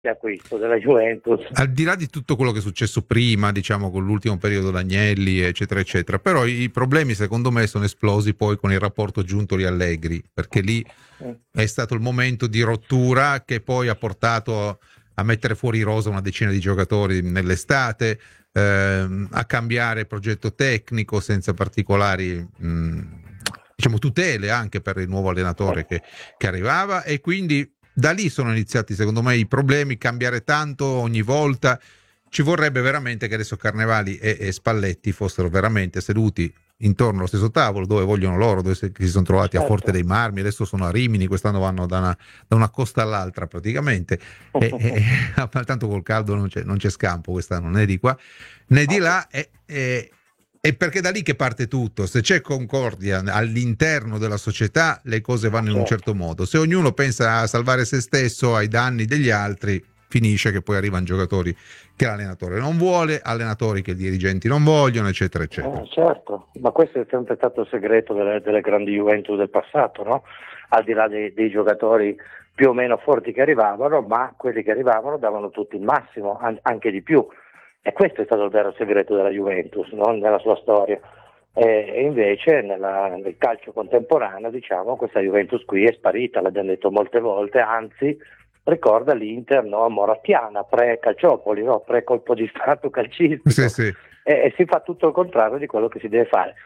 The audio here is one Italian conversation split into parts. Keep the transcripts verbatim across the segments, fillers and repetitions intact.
di acquisto della Juventus. Al di là di tutto quello che è successo prima, diciamo con l'ultimo periodo d'Agnelli, eccetera, eccetera, però i problemi secondo me sono esplosi poi con il rapporto Giuntoli-Allegri, perché lì Mm. è stato il momento di rottura che poi ha portato a mettere fuori rosa una decina di giocatori nell'estate, ehm, a cambiare progetto tecnico senza particolari mh, diciamo tutele anche per il nuovo allenatore che, che arrivava, e quindi da lì sono iniziati secondo me i problemi, cambiare tanto ogni volta. Ci vorrebbe veramente che adesso Carnevali e, e Spalletti fossero veramente seduti intorno allo stesso tavolo dove vogliono loro, dove si, si sono trovati a Forte dei Marmi, adesso sono a Rimini, quest'anno vanno da una, da una costa all'altra praticamente, e, e, tanto col caldo non c'è, non c'è scampo quest'anno né di qua né di là, e, e, e perché da lì che parte tutto. Se c'è concordia all'interno della società le cose vanno in un certo modo, se ognuno pensa a salvare se stesso ai danni degli altri finisce che poi arrivano giocatori che l'allenatore non vuole, allenatori che i dirigenti non vogliono, eccetera, eccetera. Eh, certo, ma questo è sempre stato il segreto delle, delle grandi Juventus del passato, no? Al di là dei, dei giocatori più o meno forti che arrivavano, ma quelli che arrivavano davano tutti il massimo, an- anche di più. E questo è stato il vero segreto della Juventus, no? Nella sua storia. E, e invece nella, nel calcio contemporaneo, diciamo, questa Juventus qui è sparita, l'abbiamo detto molte volte, anzi ricorda l'Inter, no? Morattiana, pre-Calciopoli, no? Pre-colpo di stato calcistico, sì, sì. E, e si fa tutto il contrario di quello che si deve fare.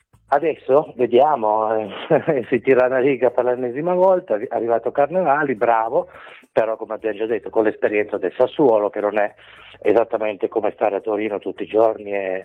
Adesso vediamo, eh, si tira una riga per l'ennesima volta, è arrivato Carnevali, bravo, però come abbiamo già detto con l'esperienza del Sassuolo, che non è esattamente come stare a Torino tutti i giorni e,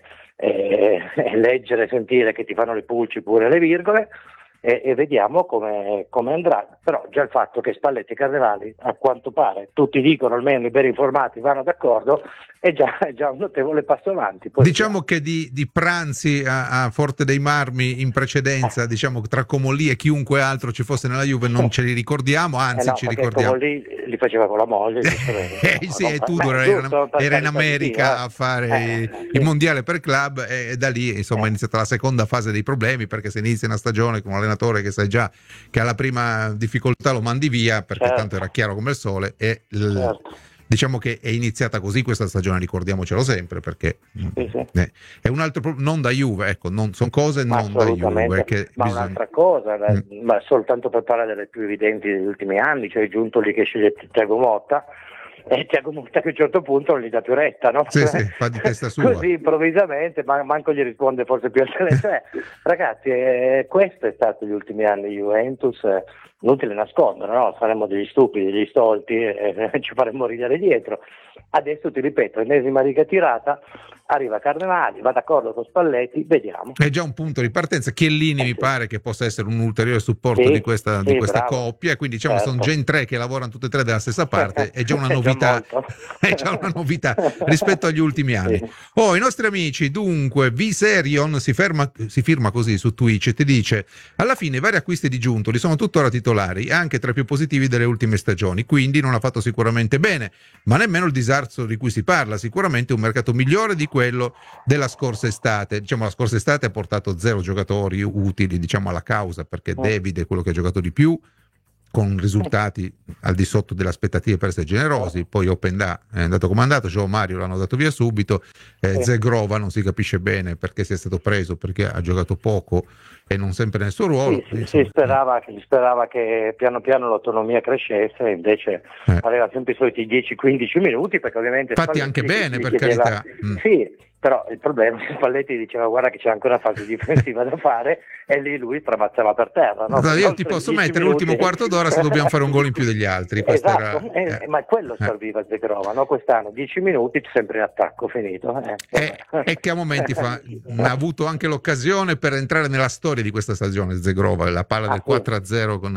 e, e leggere e sentire che ti fanno le pulci pure le virgole, e, e vediamo come, come andrà. Però già il fatto che Spalletti e Carnevali, a quanto pare, tutti dicono, almeno i ben informati vanno d'accordo, è già, è già un notevole passo avanti. Poi diciamo che di, di pranzi a, a Forte dei Marmi in precedenza, diciamo tra Comolli e chiunque altro ci fosse nella Juve non ce li ricordiamo, anzi eh no, ci perché ricordiamo. Comolli li faceva con la moglie. Eh, sì, e tu era, era, era in America a fare eh, il mondiale per club, e da lì insomma è iniziata la seconda fase dei problemi, perché se inizi una stagione con un allenatore che sai già che alla prima difficoltà lo mandi via, perché certo. tanto era chiaro come il sole, e il, certo. diciamo che è iniziata così questa stagione, ricordiamocelo sempre, perché sì, sì. Eh, è un altro pro- non da Juve, ecco, non, sono cose non da Juve che ma bisogna... un'altra cosa, mm. ma soltanto per parlare delle più evidenti degli ultimi anni, cioè Giuntoli che sceglie Thiago Motta, e Thiago Motta che a un certo punto non gli dà più retta, no? Sì, sì, fa di testa sua. Così improvvisamente, ma manco gli risponde forse più al telefono. Ragazzi, eh, questo è stato gli ultimi anni di Juventus, eh, inutile nascondere, no? Saremmo degli stupidi, degli stolti, e eh, ci faremmo ridere dietro. Adesso ti ripeto, ennesima riga tirata, arriva Carnevali, va d'accordo con Spalletti, vediamo. È già un punto di partenza. Chiellini eh, mi sì. pare che possa essere un ulteriore supporto sì, di questa, sì, di questa coppia, quindi diciamo certo. sono gen tre che lavorano tutte e tre dalla stessa parte, è già una novità, è, già è già una novità rispetto agli ultimi anni. Sì. Oh, i nostri amici, dunque, Viserion si, ferma, si firma così su Twitch e ti dice: alla fine i vari acquisti di Giuntoli sono tuttora titolari, anche tra i più positivi delle ultime stagioni, quindi non ha fatto sicuramente bene, ma nemmeno il disastro di cui si parla, sicuramente un mercato migliore di quello della scorsa estate. Diciamo la scorsa estate ha portato zero giocatori utili, diciamo, alla causa, perché David è quello che ha giocato di più, con risultati al di sotto delle aspettative per essere generosi. Poi Openda è andato comandato, João Mario l'hanno dato via subito, eh, Zegrova non si capisce bene perché sia stato preso, perché ha giocato poco e non sempre nel suo ruolo. Sì, sì, si sperava, si sperava che piano piano l'autonomia crescesse, invece eh. aveva sempre i soliti dieci quindici minuti, perché ovviamente fatti anche bene, per carità. Mm. Sì, però il problema è che Spalletti diceva: guarda che c'è ancora una fase difensiva da fare, e lì lui tramazzava per terra, no? Io ti posso mettere minuti. L'ultimo quarto d'ora se dobbiamo fare un gol in più degli altri. Questa esatto, era, eh, ma quello serviva a Zegrova, no? Quest'anno dieci minuti sempre in attacco, finito. Eh. E, e che a momenti fa, ha avuto anche l'occasione per entrare nella storia di questa stagione Zegrova, la palla ah, del quattro a zero con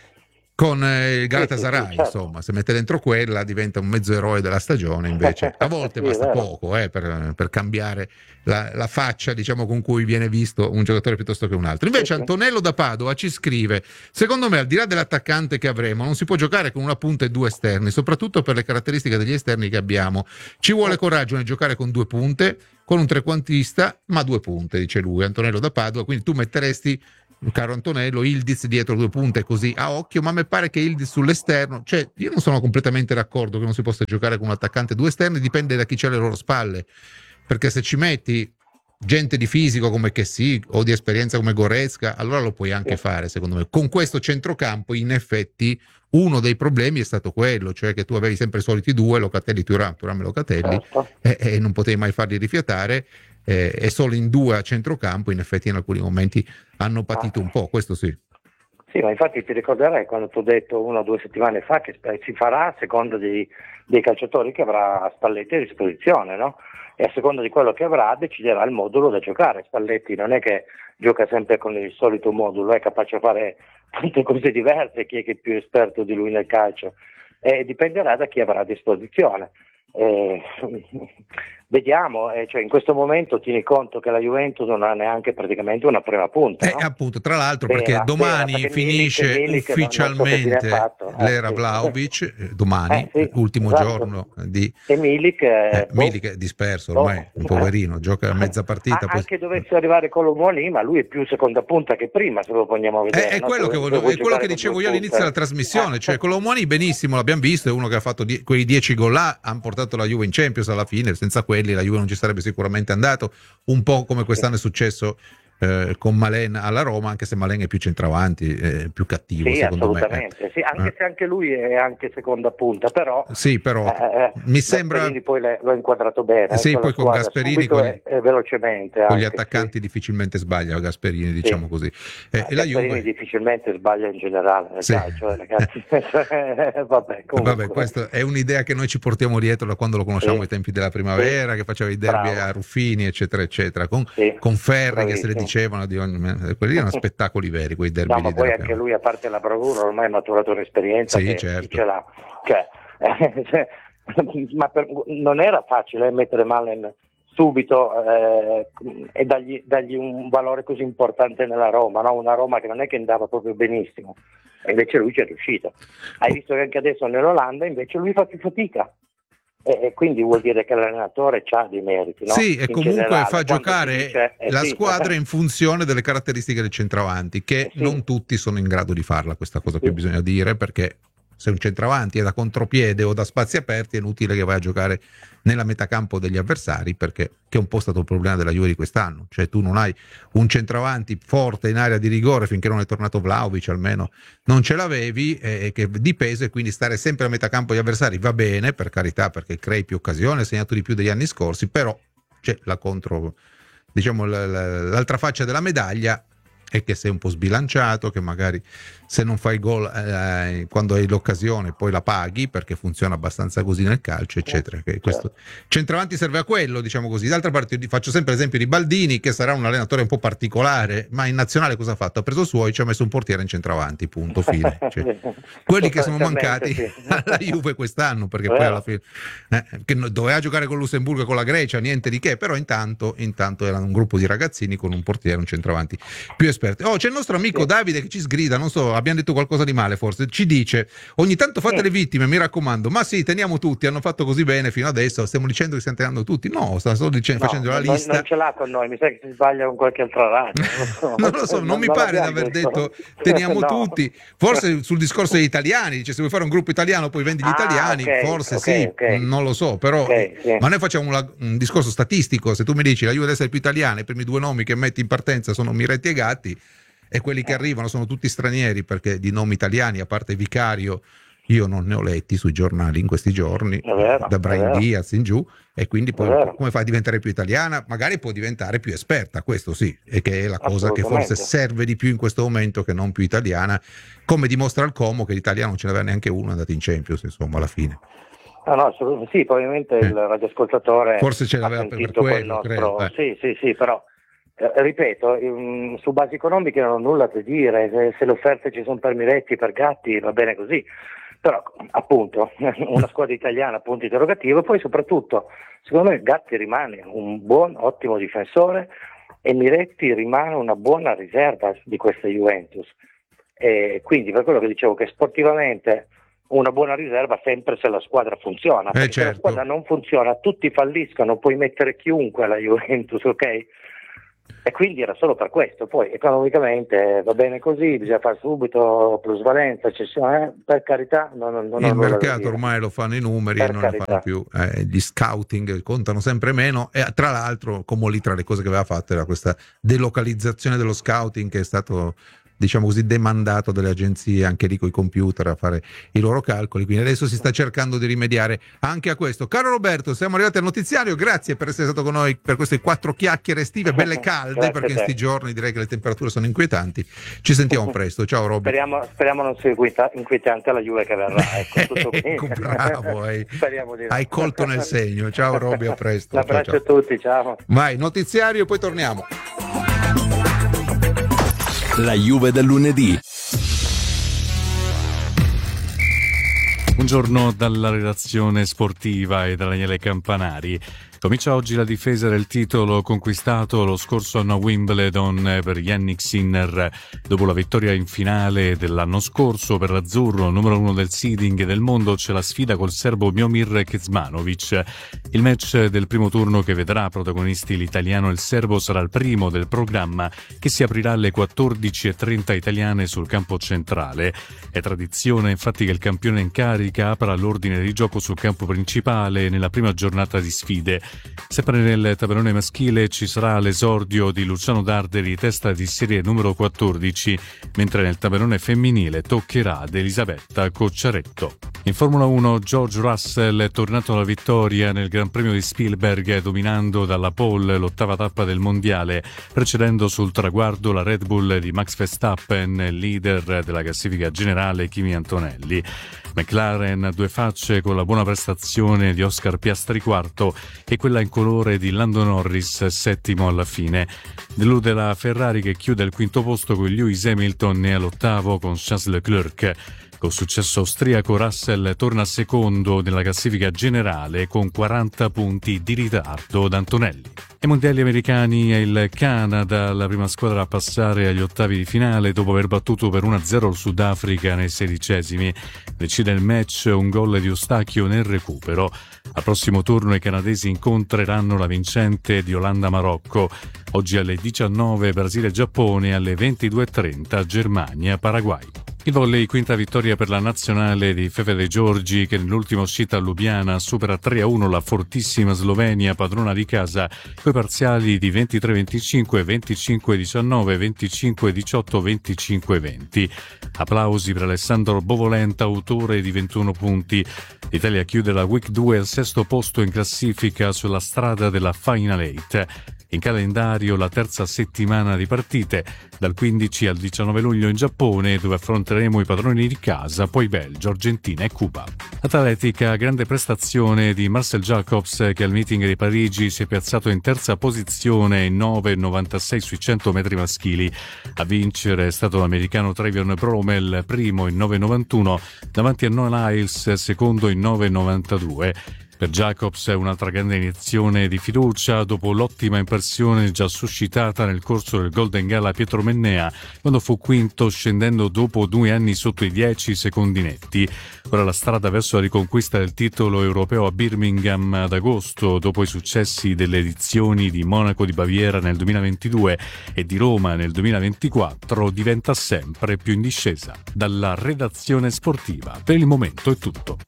con il eh, Galatasaray, sì, sì, sì, certo. Insomma, se mette dentro quella diventa un mezzo eroe della stagione, invece a volte sì, basta poco eh, per, per cambiare la, la faccia, diciamo, con cui viene visto un giocatore piuttosto che un altro. Invece sì, Antonello da Padova ci scrive: secondo me, al di là dell'attaccante che avremo, non si può giocare con una punta e due esterni, soprattutto per le caratteristiche degli esterni che abbiamo. Ci vuole coraggio nel giocare con due punte, con un trequantista, ma due punte, dice lui, Antonello da Padova. Quindi tu metteresti caro Antonello, Ildiz dietro due punte così a occhio, ma mi pare che Ildiz sull'esterno, cioè io non sono completamente d'accordo che non si possa giocare con un attaccante e due esterni, dipende da chi c'è alle loro spalle, perché se ci metti gente di fisico come Chessy o di esperienza come Goretzka, allora lo puoi anche fare, secondo me. Con questo centrocampo in effetti uno dei problemi è stato quello, cioè che tu avevi sempre i soliti due, Locatelli, Thuram, Thuram e Locatelli, Certo. e, e non potevi mai farli rifiatare, eh, e solo in due a centrocampo in effetti in alcuni momenti hanno patito Ah. un po', questo sì. Sì, ma infatti ti ricorderai quando ti ho detto una o due settimane fa che si farà a seconda dei, dei calciatori che avrà Spalletti a disposizione, no? E a seconda di quello che avrà deciderà il modulo da giocare. Spalletti non è che gioca sempre con il solito modulo, è capace di fare tante cose diverse, chi è che è più esperto di lui nel calcio, e dipenderà da chi avrà a disposizione. Eh, vediamo, eh, cioè in questo momento tieni conto che la Juventus non ha neanche praticamente una prima punta, Eh, no? appunto, tra l'altro, Vera, perché domani vera, perché finisce Milik, Milik, ufficialmente non so che fine ha fatto. Eh, l'era sì. Vlahovic, eh, domani, Eh, sì, ultimo esatto. giorno di... E Milik, eh, Eh, boh, Milik è disperso ormai, boh. un poverino, gioca mezza partita. Ah, Poi... anche dovesse arrivare Colomboani, ma lui è più seconda punta che prima, se lo poniamo a vedere. È, è no? quello, Se che, vuoi- se volevo, vuoi è quello giocare che con dicevo due io all'inizio della punte. trasmissione, Eh, cioè Colomboani benissimo, l'abbiamo visto, è uno che ha fatto die- quei dieci gol là, hanno portato la Juve in Champions alla fine, senza quelli la Juve non ci sarebbe sicuramente andato, un po' come quest'anno è successo eh, con Malen alla Roma, anche se Malen è più centravanti, è più cattivo Sì, secondo me. assolutamente, sì, anche Eh. se anche lui è anche seconda punta, però Sì, però eh, eh, mi sembra... Gasperini poi le- lo ha inquadrato bene, eh, Sì, con la poi con squadra, Gasperini, subito con gli, e, e velocemente con gli anche, attaccanti sì. difficilmente sbaglia Gasperini, diciamo Sì. così. Eh, Ah, e la Gasperini Juve... difficilmente sbaglia in generale nel Sì. calcio, eh, ragazzi. Vabbè, comunque. Vabbè, questa è un'idea che noi ci portiamo dietro da quando lo conosciamo Sì. ai tempi della primavera, Sì. che faceva i derby Bravo. a Ruffini, eccetera, eccetera, con, Sì. con Ferri che se le Bravissimo. dicevano di ogni... quelli erano spettacoli veri, quei derby No, ma lì poi della anche primavera. lui, a parte la bravura, ormai ha maturato un'esperienza Sì, che certo. ce l'ha. Cioè, eh, cioè, ma per- non era facile eh, mettere Malen subito eh, e dargli, dargli un valore così importante nella Roma, no? Una Roma che non è che andava proprio benissimo, e invece lui ci è riuscito. Hai visto che anche adesso nell'Olanda invece lui fa più fatica. E quindi vuol dire che l'allenatore ha dei meriti, no? Sì, e In comunque generale, fa quando giocare si dice, eh, la sì, squadra in funzione delle caratteristiche del centravanti, che Eh, sì. non tutti sono in grado di farla, questa cosa Sì. che bisogna dire, perché se un centravanti è da contropiede o da spazi aperti è inutile che vai a giocare nella metacampo degli avversari, perché che è un po' stato il problema della Juve di quest'anno, cioè tu non hai un centravanti forte in area di rigore finché non è tornato Vlahovic, almeno non ce l'avevi, e che di peso, e quindi stare sempre a metacampo degli avversari va bene, per carità, perché crei più occasioni, hai segnato di più degli anni scorsi, però c'è la contro, diciamo l'altra faccia della medaglia è che sei un po' sbilanciato, che magari se non fai gol eh, quando hai l'occasione poi la paghi, perché funziona abbastanza così nel calcio, eccetera. Che questo centravanti serve a quello, diciamo così. D'altra parte io faccio sempre l'esempio di Baldini, che sarà un allenatore un po' particolare, ma in nazionale cosa ha fatto? Ha preso suoi, ci ha messo un portiere in centravanti, punto, fine. Cioè, quelli che sono mancati sì. alla Juve quest'anno, perché poi alla fine eh, che doveva giocare con Lussemburgo e con la Grecia, niente di che, però intanto, intanto era un gruppo di ragazzini con un portiere, un centravanti più esperti. Oh, c'è il nostro amico sì. Davide che ci sgrida, non so, abbiamo detto qualcosa di male forse, ci dice ogni tanto fate sì. le vittime, mi raccomando, ma sì, teniamo tutti, hanno fatto così bene fino adesso, stiamo dicendo che stiamo tenendo tutti, no, sta solo dicendo, no, facendo la non, lista. Non ce l'ha con noi, mi sa che si sbaglia con qualche altra radio, non lo so, non, lo so, non, non mi non pare di aver detto teniamo no. tutti, forse sul discorso degli italiani, dice se vuoi fare un gruppo italiano poi vendi gli ah, italiani, okay, forse okay, sì, okay. non lo so, però okay, sì. ma noi facciamo una, un discorso statistico, se tu mi dici la Juve deve essere più italiana, i primi due nomi che metti in partenza sono Miretti e Gatti, e quelli che arrivano sono tutti stranieri, perché di nomi italiani, a parte Vicario, io non ne ho letti sui giornali in questi giorni, vero, da Brian Diaz in giù, e quindi poi come fa a diventare più italiana? Magari può diventare più esperta, questo sì, e che è la cosa che forse serve di più in questo momento, che non più italiana, come dimostra il Como, che l'italiano non ce n'aveva neanche uno andato in Champions, insomma, alla fine. Ah, no, sì, probabilmente eh. il radioascoltatore forse ce l'aveva per quello, nostro... credo, eh. sì, sì, sì, però Eh, ripeto, in, su basi economiche non ho nulla da dire, se, se le offerte ci sono per Miretti, per Gatti, va bene così, però appunto una squadra italiana, punto interrogativo, e poi soprattutto secondo me Gatti rimane un buon, ottimo difensore e Miretti rimane una buona riserva di questa Juventus, e quindi per quello che dicevo che sportivamente una buona riserva sempre se la squadra funziona, perché eh certo. se la squadra non funziona, tutti falliscono, puoi mettere chiunque alla Juventus, ok? E quindi era solo per questo. Poi economicamente va bene così, bisogna fare subito plusvalenza, cessione, eh, per carità non, non, non il ho nulla da mercato dire. ormai lo fanno i numeri Per e non carità. ne fanno più, eh, gli scouting contano sempre meno, e tra l'altro come lì tra le cose che aveva fatto era questa delocalizzazione dello scouting, che è stato, diciamo così, demandato dalle agenzie, anche lì con i computer, a fare i loro calcoli, quindi adesso si sta cercando di rimediare anche a questo. Caro Roberto, siamo arrivati al notiziario, grazie per essere stato con noi per queste quattro chiacchiere estive belle calde, perché in questi giorni direi che le temperature sono inquietanti. Ci sentiamo presto, ciao Robby. Speriamo, speriamo non sia inquietante la Juve che verrà, ecco, tutto qui. Ecco, bravo, hai, Speriamo di no. hai colto nel segno. Ciao Robby, a presto. Un abbraccio ciao, ciao. a tutti, ciao. Vai, notiziario e poi torniamo. La Juve del lunedì. Buongiorno dalla redazione sportiva e da Daniele Campanari. Comincia oggi la difesa del titolo conquistato lo scorso anno a Wimbledon per Jannik Sinner. Dopo la vittoria in finale dell'anno scorso per l'azzurro, numero uno del seeding del mondo, c'è la sfida col serbo Miomir Kecmanovic. Il match del primo turno che vedrà protagonisti l'italiano e il serbo sarà il primo del programma, che si aprirà alle quattordici e trenta italiane sul campo centrale. È tradizione infatti che il campione in carica apra l'ordine di gioco sul campo principale nella prima giornata di sfide. Sempre nel tabellone maschile ci sarà l'esordio di Luciano Darderi, testa di serie numero quattordici, mentre nel tabellone femminile toccherà ad Elisabetta Cocciaretto. In Formula uno George Russell è tornato alla vittoria nel Gran Premio di Spielberg, dominando dalla pole l'ottava tappa del mondiale, precedendo sul traguardo la Red Bull di Max Verstappen, leader della classifica generale Kimi Antonelli. McLaren a due facce con la buona prestazione di Oscar Piastri quarto e quella in colore di Lando Norris settimo alla fine. Delude la Ferrari, che chiude al quinto posto con Lewis Hamilton, e all'ottavo con Charles Leclerc. Con successo austriaco Russell torna secondo nella classifica generale con quaranta punti di ritardo da Antonelli. Ai mondiali americani è il Canada la prima squadra a passare agli ottavi di finale dopo aver battuto per uno a zero il Sudafrica nei sedicesimi. Decide il match un gol di Eustachio nel recupero. Al prossimo turno i canadesi incontreranno la vincente di Olanda-Marocco. Oggi alle diciannove Brasile-Giappone, alle ventidue e trenta Germania-Paraguay. Il volley, quinta vittoria per la nazionale di Fefe De Giorgi, che nell'ultima uscita a Lubiana supera tre a uno la fortissima Slovenia, padrona di casa, coi parziali di ventitré venticinque, venticinque diciannove, venticinque diciotto, venticinque venti. Applausi per Alessandro Bovolenta, autore di ventuno punti. L'Italia chiude la Week due al sesto posto in classifica sulla strada della Final Eight. In calendario la terza settimana di partite, dal quindici al diciannove luglio in Giappone, dove affronteremo i padroni di casa, poi Belgio, Argentina e Cuba. Atletica, grande prestazione di Marcel Jacobs, che al meeting di Parigi si è piazzato in terza posizione in nove virgola novantasei sui cento metri maschili. A vincere è stato l'americano Trevion Bromel, primo in nove virgola novantuno, davanti a Noah Lyles, secondo in nove virgola novantadue. Per Jacobs è un'altra grande iniezione di fiducia dopo l'ottima impressione già suscitata nel corso del Golden Gala Pietro Mennea, quando fu quinto scendendo dopo due anni sotto i dieci secondi netti. Ora la strada verso la riconquista del titolo europeo a Birmingham ad agosto, dopo i successi delle edizioni di Monaco di Baviera nel duemilaventidue e di Roma nel duemilaventiquattro, diventa sempre più in discesa. Dalla redazione sportiva, per il momento è tutto.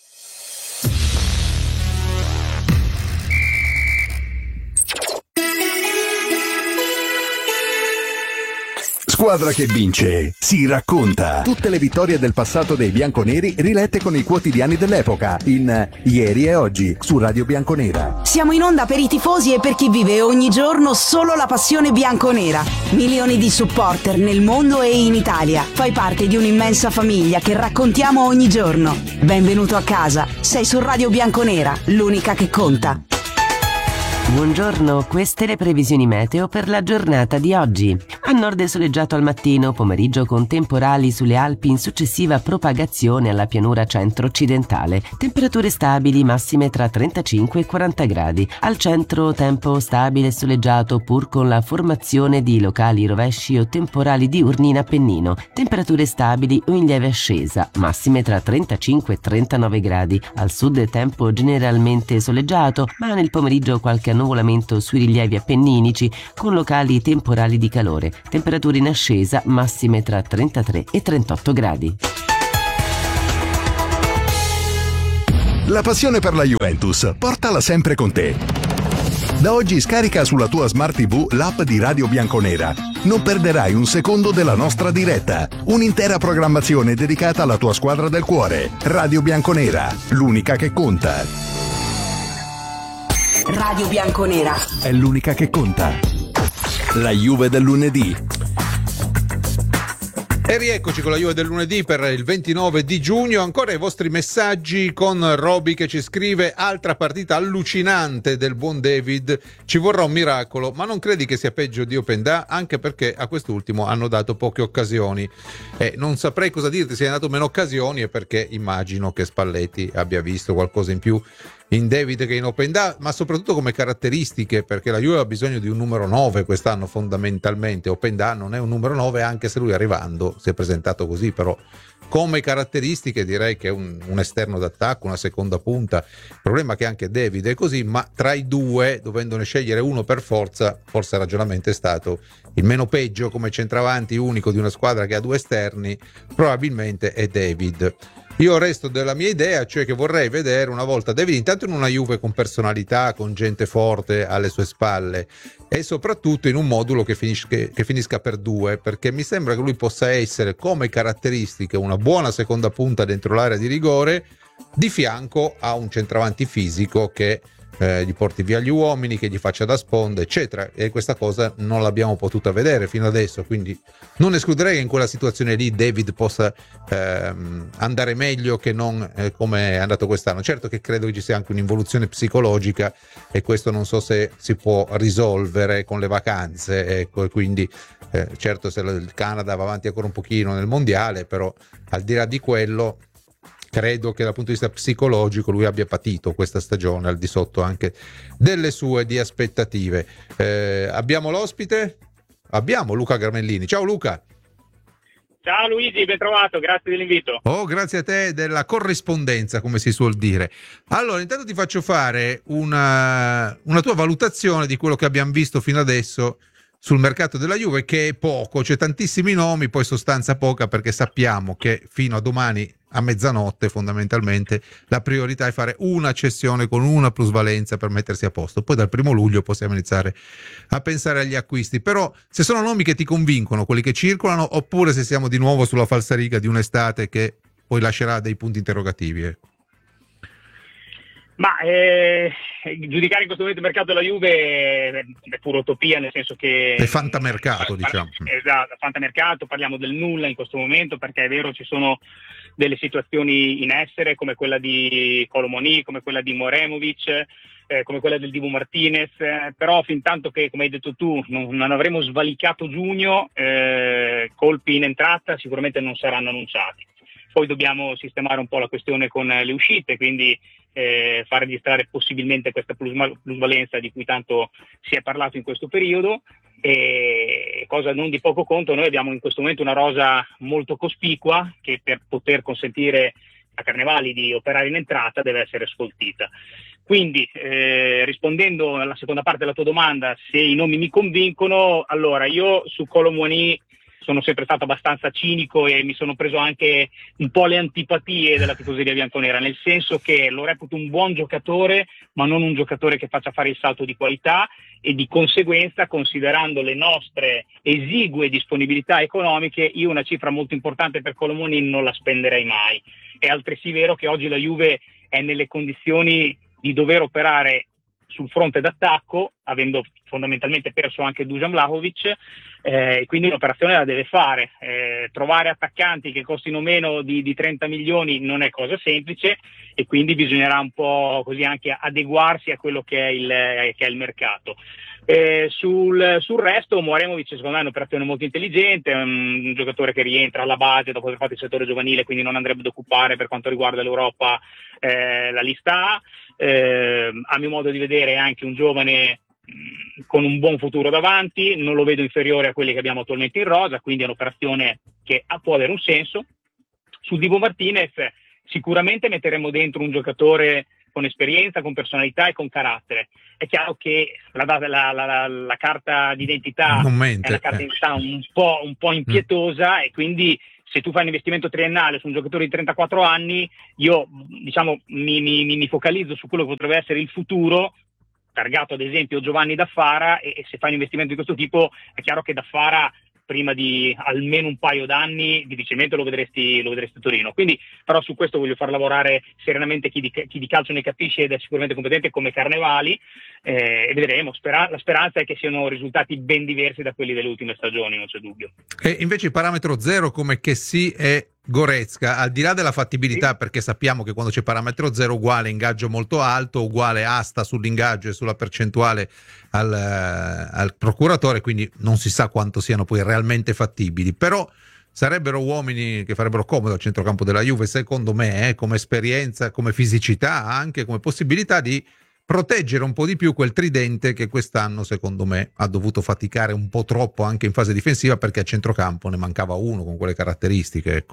Squadra che vince si racconta. Tutte le vittorie del passato dei bianconeri rilette con i quotidiani dell'epoca in Ieri e Oggi su Radio Bianconera. Siamo in onda per i tifosi e per chi vive ogni giorno solo la passione bianconera. Milioni di supporter nel mondo e in Italia. Fai parte di un'immensa famiglia che raccontiamo ogni giorno. Benvenuto a casa. Sei su Radio Bianconera, l'unica che conta. Buongiorno, queste le previsioni meteo per la giornata di oggi. A nord è soleggiato al mattino, pomeriggio con temporali sulle Alpi in successiva propagazione alla pianura centro-occidentale. Temperature stabili, massime tra trentacinque e quaranta gradi. Al centro tempo stabile e soleggiato pur con la formazione di locali rovesci o temporali diurni in Appennino. Temperature stabili o in lieve ascesa, massime tra trentacinque e trentanove gradi. Al sud tempo generalmente soleggiato, ma nel pomeriggio qualche annuvolamento sui rilievi appenninici con locali temporali di calore. Temperature in ascesa, massime tra trentatré e trentotto gradi. La passione per la Juventus, portala sempre con te. Da oggi scarica sulla tua Smart tivù l'app di Radio Bianconera. Non perderai un secondo della nostra diretta. Un'intera programmazione dedicata alla tua squadra del cuore. Radio Bianconera, l'unica che conta. Radio Bianconera È l'unica che conta. La Juve del lunedì. E rieccoci con la Juve del lunedì per il ventinove di giugno. Ancora i vostri messaggi con Roby che ci scrive: altra partita allucinante del buon David, ci vorrà un miracolo, ma non credi che sia peggio di Openda, anche perché a quest'ultimo hanno dato poche occasioni. E non saprei cosa dirti, se hanno dato meno occasioni è perché immagino che Spalletti abbia visto qualcosa in più in David che in Openda, ma soprattutto come caratteristiche, perché la Juve ha bisogno di un numero nove quest'anno fondamentalmente. Openda non è un numero nove, anche se lui arrivando si è presentato così, però come caratteristiche direi che è un, un esterno d'attacco, una seconda punta. Il problema è che anche David è così, ma tra i due, dovendone scegliere uno per forza, forse il ragionamento è stato il meno peggio come centravanti unico di una squadra che ha due esterni, probabilmente è David. Io resto della mia idea, cioè che vorrei vedere una volta David intanto in una Juve con personalità, con gente forte alle sue spalle, e soprattutto in un modulo che, finisca, che finisca per due, perché mi sembra che lui possa essere come caratteristiche una buona seconda punta dentro l'area di rigore, di fianco a un centravanti fisico che eh, gli porti via gli uomini, che gli faccia da sponda, eccetera, e questa cosa non l'abbiamo potuta vedere fino adesso, quindi non escluderei che in quella situazione lì David possa ehm, andare meglio che non eh, come è andato quest'anno. Certo che credo che ci sia anche un'involuzione psicologica, e questo non so se si può risolvere con le vacanze, ecco, e quindi eh, certo se il Canada va avanti ancora un pochino nel mondiale, però al di là di quello credo che dal punto di vista psicologico lui abbia patito questa stagione al di sotto anche delle sue di aspettative. Eh, abbiamo l'ospite? Abbiamo Luca Garmellini. Ciao Luca. Ciao Luigi, ben trovato, grazie dell'invito. Oh, grazie a te della corrispondenza, come si suol dire. Allora, intanto ti faccio fare una, una tua valutazione di quello che abbiamo visto fino adesso sul mercato della Juve, che è poco, c'è tantissimi nomi, poi sostanza poca, perché sappiamo che fino a domani a mezzanotte fondamentalmente la priorità è fare una cessione con una plusvalenza per mettersi a posto, poi dal primo luglio possiamo iniziare a pensare agli acquisti. Però se sono nomi che ti convincono, quelli che circolano, oppure se siamo di nuovo sulla falsariga di un'estate che poi lascerà dei punti interrogativi. eh. Ma eh, giudicare in questo momento il mercato della Juve è pura utopia, nel senso che è fantamercato, diciamo. Esatto, fantamercato, parliamo del nulla in questo momento, perché è vero, ci sono delle situazioni in essere come quella di Colomoni, come quella di Moremovic, eh, come quella del Dibu Martinez, eh, però fin tanto che, come hai detto tu, non, non avremo svalicato giugno, eh, colpi in entrata sicuramente non saranno annunciati. Poi dobbiamo sistemare un po' la questione con le uscite, quindi eh, far registrare possibilmente questa plusvalenza di cui tanto si è parlato in questo periodo. E cosa non di poco conto, noi abbiamo in questo momento una rosa molto cospicua che, per poter consentire a Carnevali di operare in entrata, deve essere sfoltita. Quindi eh, rispondendo alla seconda parte della tua domanda, se i nomi mi convincono, allora io su Colomoni sono sempre stato abbastanza cinico e mi sono preso anche un po' le antipatie della tifoseria bianconera, nel senso che lo reputo un buon giocatore, ma non un giocatore che faccia fare il salto di qualità, e di conseguenza, considerando le nostre esigue disponibilità economiche, io una cifra molto importante per Colomoni non la spenderei mai. È altresì vero che oggi la Juve è nelle condizioni di dover operare sul fronte d'attacco, avendo fondamentalmente perso anche Dusan Vlahovic, eh, quindi un'operazione la deve fare. Eh, trovare attaccanti che costino meno di, di trenta milioni non è cosa semplice, e quindi bisognerà un po' così anche adeguarsi a quello che è il, che è il mercato. Eh, sul, sul resto Moremovic secondo me è un'operazione molto intelligente, è un, un giocatore che rientra alla base dopo aver fatto il settore giovanile, quindi non andrebbe ad occupare per quanto riguarda l'Europa eh, la lista A. Eh, a mio modo di vedere è anche un giovane mh, con un buon futuro davanti, non lo vedo inferiore a quelli che abbiamo attualmente in rosa, quindi è un'operazione che ha, può avere un senso. Su Dibu Martinez sicuramente metteremo dentro un giocatore con esperienza, con personalità e con carattere. È chiaro che la, la, la, la, la carta d'identità Mente, è una carta eh. d'identità un po', un po' impietosa mm. e quindi se tu fai un investimento triennale su un giocatore di trentaquattro anni, io diciamo mi, mi, mi focalizzo su quello che potrebbe essere il futuro, targato ad esempio Giovanni Daffara, e, e se fai un investimento di questo tipo è chiaro che Daffara prima di almeno un paio d'anni difficilmente lo vedresti, lo vedresti a Torino. Quindi però su questo voglio far lavorare serenamente chi di, chi di calcio ne capisce ed è sicuramente competente come Carnevali, eh, e vedremo. Spera- la speranza è che siano risultati ben diversi da quelli delle ultime stagioni, non c'è dubbio. E invece il parametro zero come Chessy e Goretzka, al di là della fattibilità, sì. Perché sappiamo che quando c'è parametro zero uguale ingaggio molto alto, uguale asta sull'ingaggio e sulla percentuale al, al procuratore, quindi non si sa quanto siano poi realmente fattibili, però sarebbero uomini che farebbero comodo al centrocampo della Juve, secondo me, eh, come esperienza, come fisicità, anche come possibilità di proteggere un po' di più quel tridente che quest'anno secondo me ha dovuto faticare un po' troppo anche in fase difensiva, perché a centrocampo ne mancava uno con quelle caratteristiche, ecco.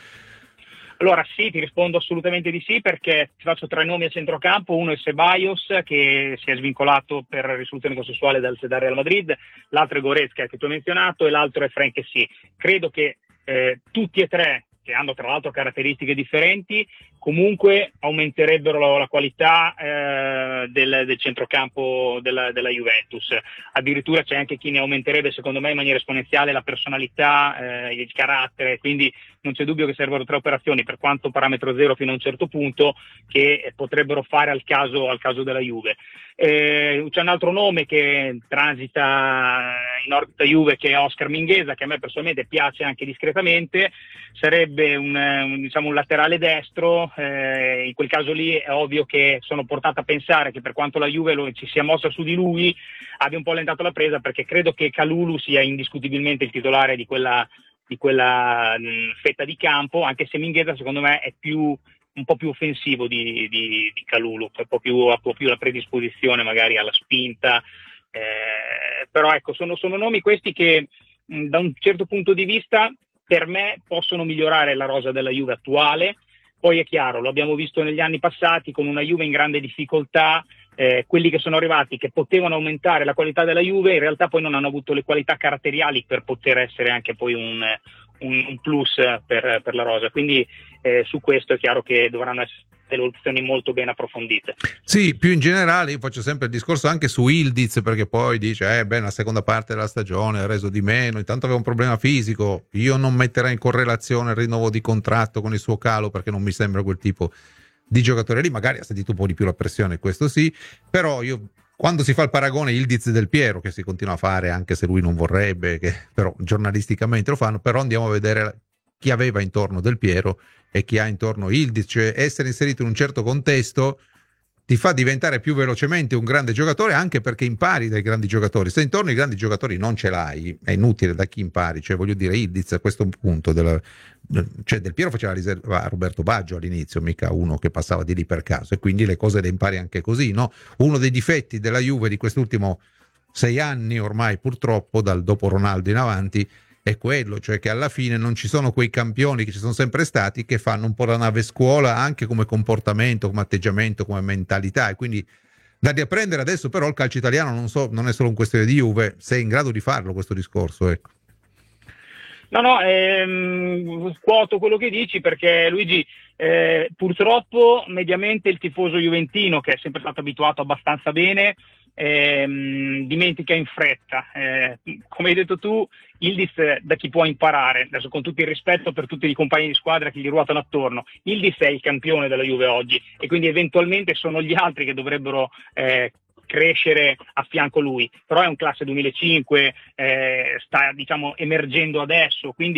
Allora sì, ti rispondo assolutamente di sì, perché ti faccio tre nomi a centrocampo. Uno è Ceballos, che si è svincolato per risoluzione consensuale dal, dal Real Madrid, l'altro è Goretzka che tu hai menzionato e l'altro è Franck Kessié. Credo che eh, tutti e tre, che hanno tra l'altro caratteristiche differenti, comunque aumenterebbero la, la qualità eh, del, del centrocampo della, della Juventus. Addirittura c'è anche chi ne aumenterebbe secondo me in maniera esponenziale la personalità, eh, il carattere, quindi non c'è dubbio che servono tre operazioni, per quanto parametro zero fino a un certo punto, che potrebbero fare al caso, al caso della Juve. Eh, c'è un altro nome che transita in orbita Juve, che è Oscar Mingueza, che a me personalmente piace anche discretamente, sarebbe un, un, diciamo, un laterale destro. Eh, in quel caso lì è ovvio che sono portato a pensare che per quanto la Juve lo, ci sia mossa su di lui abbia un po' allentato la presa, perché credo che Kalulu sia indiscutibilmente il titolare di quella, di quella mh, fetta di campo, anche se Mingueza secondo me è più un po' più offensivo di, di, di Kalulu, un po' più, un po' più la predisposizione magari alla spinta, eh, però ecco sono, sono nomi questi che mh, da un certo punto di vista per me possono migliorare la rosa della Juve attuale. Poi è chiaro, lo abbiamo visto negli anni passati con una Juve in grande difficoltà, eh, quelli che sono arrivati che potevano aumentare la qualità della Juve in realtà poi non hanno avuto le qualità caratteriali per poter essere anche poi un, un, un plus per, per la rosa, quindi eh, su questo è chiaro che dovranno essere delle opzioni molto ben approfondite. Sì, più in generale io faccio sempre il discorso anche su Ildiz, perché poi dice eh beh, la seconda parte della stagione ha reso di meno, intanto aveva un problema fisico, io non metterei in correlazione il rinnovo di contratto con il suo calo, perché non mi sembra quel tipo di giocatore lì, magari ha sentito un po' di più la pressione, questo sì, però io quando si fa il paragone Ildiz del Piero, che si continua a fare anche se lui non vorrebbe, che però giornalisticamente lo fanno, però andiamo a vedere chi aveva intorno Del Piero e chi ha intorno Ildiz, cioè essere inserito in un certo contesto ti fa diventare più velocemente un grande giocatore, anche perché impari dai grandi giocatori. Se intorno ai grandi giocatori non ce l'hai, è inutile da chi impari, cioè voglio dire Ildiz a questo punto della, cioè Del Piero faceva riserva a Roberto Baggio all'inizio, mica uno che passava di lì per caso, e quindi le cose le impari anche così, no? Uno dei difetti della Juve di quest'ultimo sei anni ormai purtroppo, dal dopo Ronaldo in avanti, è quello, cioè che alla fine non ci sono quei campioni che ci sono sempre stati, che fanno un po' la nave scuola anche come comportamento, come atteggiamento, come mentalità, e quindi da riapprendere adesso. Però il calcio italiano non so, non è solo una questione di Juve, sei in grado di farlo questo discorso, ecco. No, no, ehm, quoto quello che dici, perché Luigi, eh, purtroppo mediamente il tifoso juventino, che è sempre stato abituato abbastanza bene, ehm, dimentica in fretta. Eh, come hai detto tu, Ildiz da chi può imparare, adesso con tutto il rispetto per tutti i compagni di squadra che gli ruotano attorno, Ildiz è il campione della Juve oggi e quindi eventualmente sono gli altri che dovrebbero eh, crescere a fianco lui, però è un classe duemilacinque, eh, sta diciamo emergendo adesso, quindi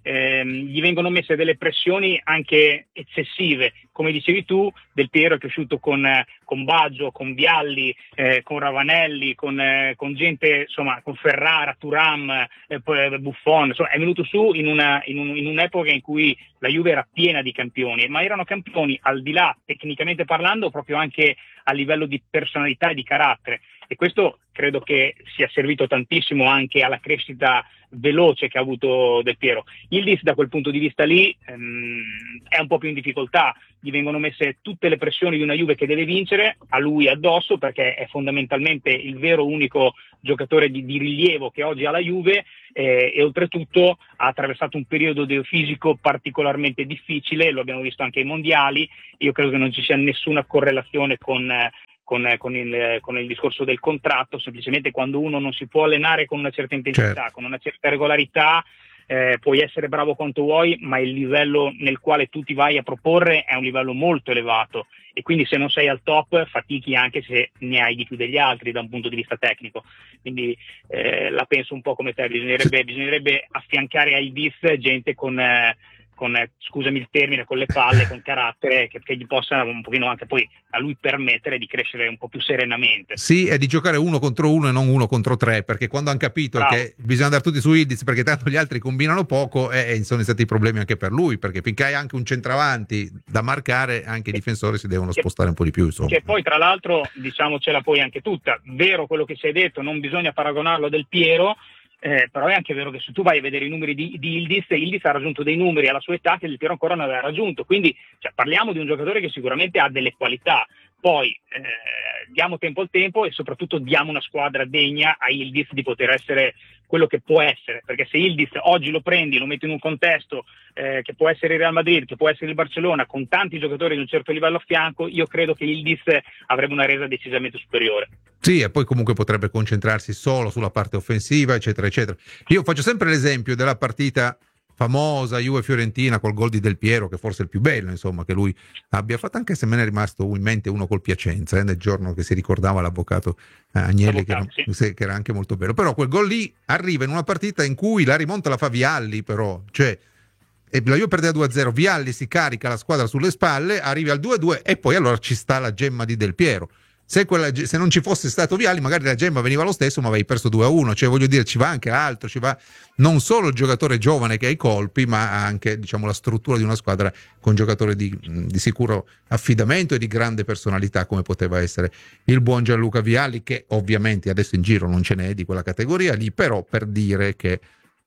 ehm, gli vengono messe delle pressioni anche eccessive. Come dicevi tu, Del Piero è cresciuto con, con Baggio, con Vialli, eh, con Ravanelli, con, eh, con gente, insomma, con Ferrara, Thuram, eh, Buffon, insomma, è venuto su in, una, in, un, in un'epoca in cui la Juve era piena di campioni, ma erano campioni al di là, tecnicamente parlando, proprio anche a livello di personalità e di carattere, e questo credo che sia servito tantissimo anche alla crescita veloce che ha avuto Del Piero. Yildiz da quel punto di vista lì ehm, è un po' più in difficoltà, gli vengono messe tutte le pressioni di una Juve che deve vincere a lui addosso, perché è fondamentalmente il vero unico giocatore di, di rilievo che oggi ha la Juve, eh, e oltretutto ha attraversato un periodo fisico particolarmente difficile, lo abbiamo visto anche ai mondiali. Io credo che non ci sia nessuna correlazione con eh, Con, con, il, con il discorso del contratto. Semplicemente quando uno non si può allenare con una certa intensità, certo, con una certa regolarità, eh, puoi essere bravo quanto vuoi, ma il livello nel quale tu ti vai a proporre è un livello molto elevato, e quindi se non sei al top fatichi anche se ne hai di più degli altri da un punto di vista tecnico. Quindi eh, la penso un po' come te, bisognerebbe, bisognerebbe affiancare ai Yildiz gente con eh, con, eh, scusami il termine, con le palle, con carattere, che, che gli possa un pochino anche poi a lui permettere di crescere un po' più serenamente. Sì, e di giocare uno contro uno e non uno contro tre, perché quando hanno capito Bravo. che bisogna andare tutti su Yildiz perché tanto gli altri combinano poco, e eh, sono stati problemi anche per lui, perché finché hai anche un centravanti da marcare, anche i difensori si devono che, spostare un po' di più, insomma. Che poi tra l'altro, diciamocela poi anche tutta, vero quello che ci hai detto, non bisogna paragonarlo a Del Piero, Eh, però è anche vero che se tu vai a vedere i numeri di, di Yildiz, Yildiz ha raggiunto dei numeri alla sua età che Del Piero ancora non aveva raggiunto, quindi cioè, parliamo di un giocatore che sicuramente ha delle qualità. Poi eh, diamo tempo al tempo e soprattutto diamo una squadra degna a Yildiz di poter essere quello che può essere, perché se Yildiz oggi lo prendi, lo metti in un contesto eh, che può essere il Real Madrid, che può essere il Barcellona, con tanti giocatori di un certo livello a fianco, io credo che Yildiz avrebbe una resa decisamente superiore. Sì, e poi comunque potrebbe concentrarsi solo sulla parte offensiva, eccetera, eccetera. Io faccio sempre l'esempio della partita famosa Juve-Fiorentina col gol di Del Piero, che forse è il più bello, insomma, che lui abbia fatto, anche se me ne è rimasto in mente uno col Piacenza, eh, nel giorno che si ricordava l'avvocato eh, Agnelli, che era, sì, che era anche molto bello. Però quel gol lì arriva in una partita in cui la rimonta la fa Vialli, però, cioè e la Juve perde a due a zero, Vialli si carica la squadra sulle spalle, arriva al due a due e poi allora ci sta la gemma di Del Piero. Se, quella, se non ci fosse stato Vialli magari la gemma veniva lo stesso, ma avevi perso due a uno, cioè voglio dire, ci va anche altro, ci va non solo il giocatore giovane che ha i colpi, ma anche, diciamo, la struttura di una squadra con giocatori di, di sicuro affidamento e di grande personalità, come poteva essere il buon Gianluca Vialli, che ovviamente adesso in giro non ce n'è di quella categoria lì, però per dire che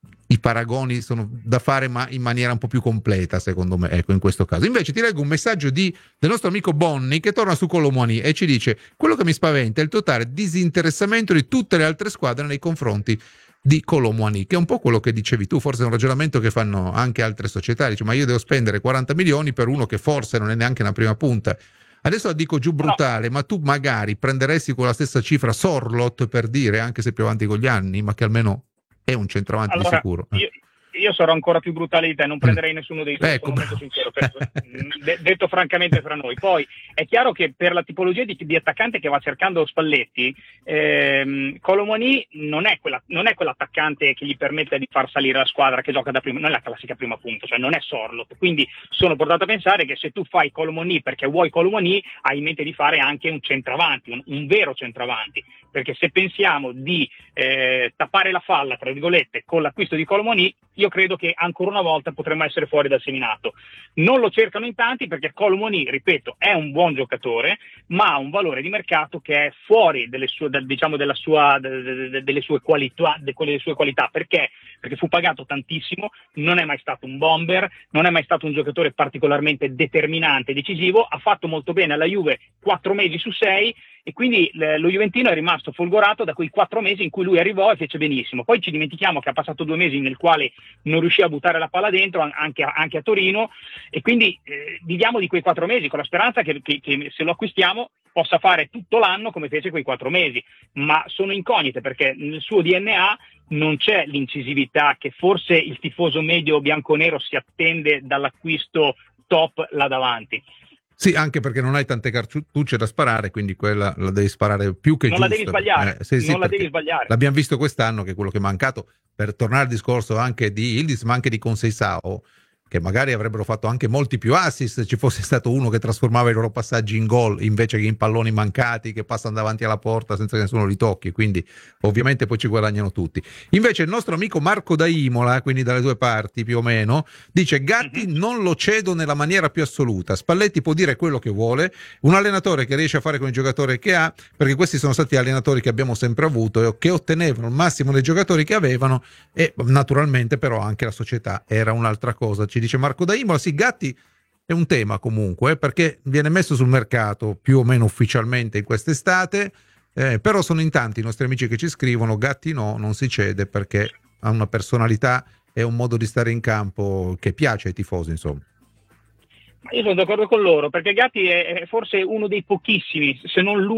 i paragoni sono da fare, ma in maniera un po' più completa, secondo me, ecco, in questo caso. Invece ti leggo un messaggio di, del nostro amico Bonni, che torna su Kolo Muani e ci dice: quello che mi spaventa è il totale disinteressamento di tutte le altre squadre nei confronti di Kolo Muani, che è un po' quello che dicevi tu, forse è un ragionamento che fanno anche altre società, dice: ma io devo spendere quaranta milioni per uno che forse non è neanche una prima punta. Adesso la dico giù brutale, no, ma tu magari prenderesti con la stessa cifra Sorloth, per dire, anche se più avanti con gli anni, ma che almeno è un centravanti allora, di sicuro. Io, io sarò ancora più brutale di te, non prenderei mm. nessuno dei due, ecco, sono molto sincero, de- detto francamente fra noi. Poi è chiaro che per la tipologia di, di attaccante che va cercando Spalletti, ehm, Kolo Muani non è quella, non è quell'attaccante che gli permette di far salire la squadra, che gioca da prima, non è la classica prima punta, cioè non è Sorloth. Quindi sono portato a pensare che se tu fai Kolo Muani perché vuoi Kolo Muani, hai in mente di fare anche un centravanti, un, un vero centravanti, perché se pensiamo di eh, tappare la falla, tra virgolette, con l'acquisto di Kolo Muani, io credo che ancora una volta potremmo essere fuori dal seminato. Non lo cercano in tanti perché Kolo Muani, ripeto, è un buon giocatore, ma ha un valore di mercato che è fuori delle sue, diciamo, della sua, delle sue qualità, delle sue qualità. Perché? Perché fu pagato tantissimo, non è mai stato un bomber, non è mai stato un giocatore particolarmente determinante e decisivo, ha fatto molto bene alla Juve quattro mesi su sei, e quindi lo Juventino è rimasto folgorato da quei quattro mesi in cui lui arrivò e fece benissimo. Poi ci dimentichiamo che ha passato due mesi nel quale non riuscì a buttare la palla dentro, anche a, anche a Torino, e quindi eh, viviamo di quei quattro mesi con la speranza che, che, che se lo acquistiamo possa fare tutto l'anno come fece quei quattro mesi, ma sono incognite perché nel suo D N A non c'è l'incisività che forse il tifoso medio bianconero si attende dall'acquisto top là davanti. Sì, anche perché non hai tante cartucce da sparare, quindi quella la devi sparare più che non giusto. la devi sbagliare, Eh, sì, sì, non la perché devi sbagliare. l'abbiamo visto quest'anno che quello che è mancato, per tornare al discorso anche di Yildiz, ma anche di Conceição, che magari avrebbero fatto anche molti più assist se ci fosse stato uno che trasformava i loro passaggi in gol invece che in palloni mancati che passano davanti alla porta senza che nessuno li tocchi, quindi ovviamente poi ci guadagnano tutti. Invece il nostro amico Marco da Imola, quindi dalle due parti più o meno, dice Gatti mm-hmm. non lo cedo nella maniera più assoluta, Spalletti può dire quello che vuole, un allenatore che riesce a fare con i giocatori che ha, perché questi sono stati allenatori che abbiamo sempre avuto, che ottenevano il massimo dei giocatori che avevano, e naturalmente però anche la società era un'altra cosa. Ci dice Marco da Imola. Sì, Gatti è un tema comunque, eh, perché viene messo sul mercato più o meno ufficialmente in quest'estate, eh, però sono in tanti i nostri amici che ci scrivono Gatti no, non si cede perché ha una personalità e un modo di stare in campo che piace ai tifosi, insomma. Io sono d'accordo con loro, perché Gatti è forse uno dei pochissimi, se non l'unico